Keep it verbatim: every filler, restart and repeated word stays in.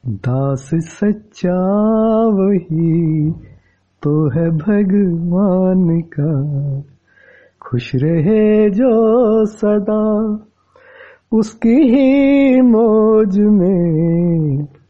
दास सच्चा वही तो है भगवान का, खुश रहे जो सदा उसकी ही मौज में,